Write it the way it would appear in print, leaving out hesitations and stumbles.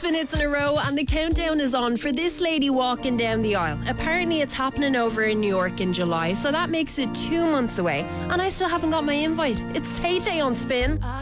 Spin Hits in a row, and the countdown is on for this lady walking down the aisle. Apparently it's happening over in New York in July, so that makes it 2 months away, and I still haven't got my invite. It's Tay Tay on Spin.